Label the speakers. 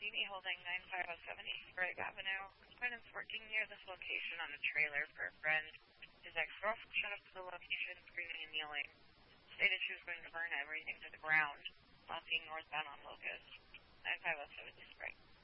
Speaker 1: Dini holding 95070 Sprague Avenue. Respondent's working near this location on a trailer for a friend. His ex-girlfriend showed up to the location screaming and yelling. Stated she was going to burn everything to the ground while being northbound on Locust. 95070 Sprague.